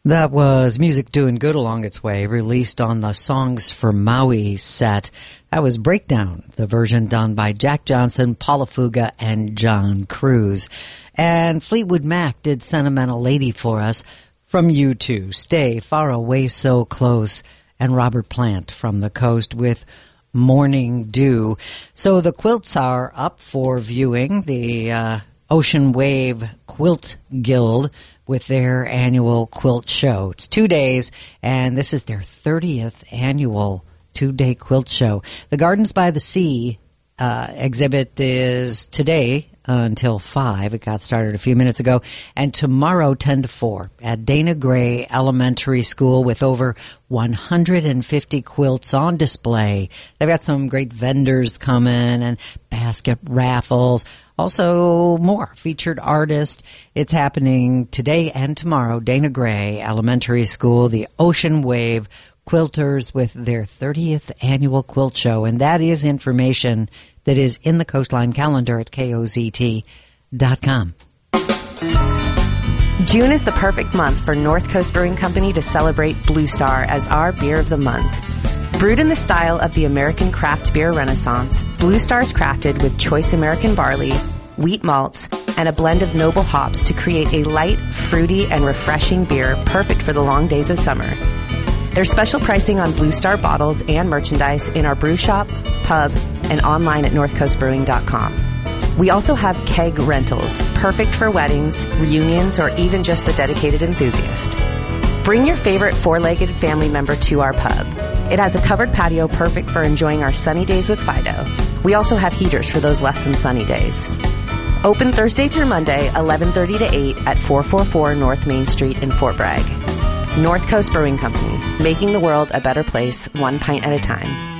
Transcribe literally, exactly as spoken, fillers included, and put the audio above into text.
That was Music Doing Good Along Its Way, released on the Songs for Maui set. That was Breakdown, the version done by Jack Johnson, Paula Fuga, and John Cruz. And Fleetwood Mac did Sentimental Lady for us from U two, Stay Far Away So Close, and Robert Plant from the Coast with Morning Dew. So the quilts are up for viewing. The uh, Ocean Wave Quilt Guild with their annual quilt show. It's two days, and this is their thirtieth annual two-day quilt show. The Gardens by the Sea uh, exhibit is today uh, until five. It got started a few minutes ago. And tomorrow, ten to four, at Dana Gray Elementary School with over one hundred fifty quilts on display. They've got some great vendors coming and basket raffles. Also, more featured artists. It's happening today and tomorrow. Dana Gray Elementary School, the Ocean Wave Quilters with their thirtieth annual quilt show. And that is information that is in the Coastline calendar at K O Z T dot com. June is the perfect month for North Coast Brewing Company to celebrate Blue Star as our beer of the month. Brewed in the style of the American craft beer renaissance, Blue Star is crafted with choice American barley, wheat malts, and a blend of noble hops to create a light, fruity, and refreshing beer perfect for the long days of summer. There's special pricing on Blue Star bottles and merchandise in our brew shop, pub, and online at north coast brewing dot com. We also have keg rentals, perfect for weddings, reunions, or even just the dedicated enthusiast. Bring your favorite four-legged family member to our pub. It has a covered patio perfect for enjoying our sunny days with Fido. We also have heaters for those less than sunny days. Open Thursday through Monday, eleven thirty to eight at four forty-four North Main Street in Fort Bragg. North Coast Brewing Company, making the world a better place, one pint at a time.